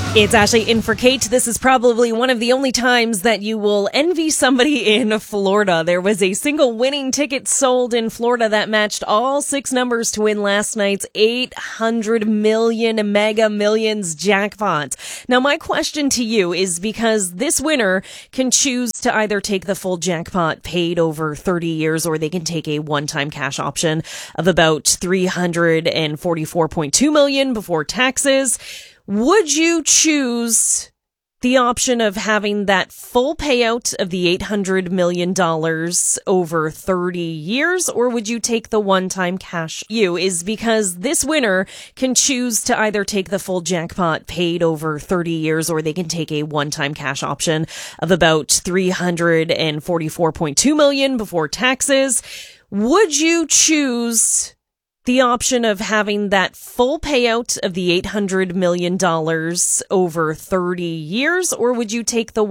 It's Ashley in for Kate. This is probably one of the only times that you will envy somebody in Florida. There was a single winning ticket sold in Florida that matched all 6 numbers to win last night's 800 million Mega Millions jackpot. Now, my question to you is, because this winner can choose to either take the full jackpot paid over 30 years, or they can take a one-time cash option of about $344.2 million before taxes. Would you choose the option of having that full payout of the $800 million over 30 years, or would you take the one-time cash? Is because this winner can choose to either take the full jackpot paid over 30 years, or they can take a one-time cash option of about $344.2 million before taxes. Would you choose the option of having that full payout of the $800 million over 30 years, or would you take the